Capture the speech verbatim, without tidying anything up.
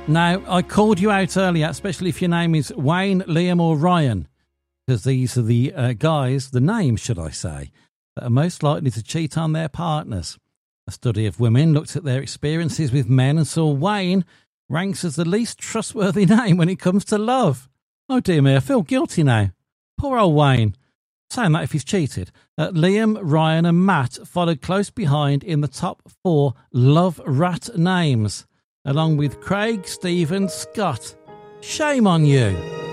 Now, I called you out earlier, especially if your name is Wayne, Liam or Ryan, because these are the uh, guys, the names, should I say, that are most likely to cheat on their partners. A study of women looked at their experiences with men and saw Wayne ranks as the least trustworthy name when it comes to love. Oh dear me, I feel guilty now. Poor old Wayne. Saying that if he's cheated. Uh, Liam, Ryan and Matt followed close behind in the top four love rat names, along with Craig, Stephen, Scott. Shame on you.